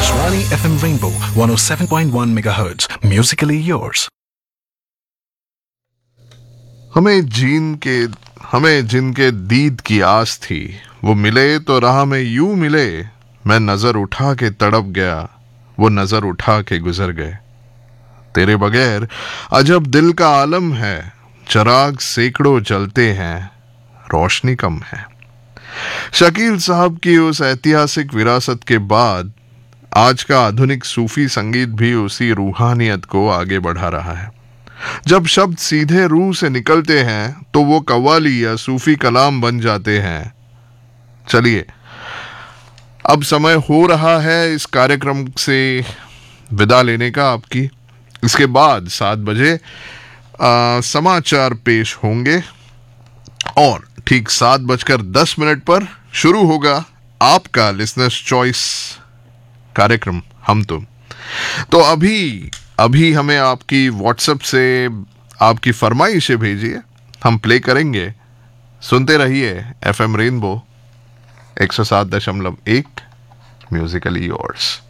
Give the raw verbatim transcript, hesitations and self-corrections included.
Akashwani F M Rainbow one oh seven point one megahertz. Musically yours. हमें gene के हमें जिनके दीद की आस थी वो मिले तो राह में यूं मिले, मैं नजर उठा के तड़प गया, वो नजर उठा के गुजर गए। तेरे बगैर अजब दिल का आलम है, चराग सैकड़ों जलते हैं, रोशनी कम है। शकील साहब की उस ऐतिहासिक विरासत के बाद आज का आधुनिक सूफी संगीत भी उसी रूहानियत को आगे बढ़ा रहा है। जब शब्द सीधे रूह से निकलते हैं तो वो कव्वाली या सूफी कलाम बन जाते हैं। चलिए, अब समय हो रहा है इस कार्यक्रम से विदा लेने का आपकी। इसके बाद सात बजे आ, समाचार पेश होंगे और ठीक सात बजकर दस मिनट पर शुरू होगा आपका लिसनर्स चॉइस कार्यक्रम हम तुम। तो अभी अभी हमें आपकी व्हाट्सएप से आपकी फरमाइशें भेजिए, हम प्ले करेंगे। सुनते रहिए एफ एम रेनबो एक सौ सात दशमलव एक म्यूजिकली योर्स।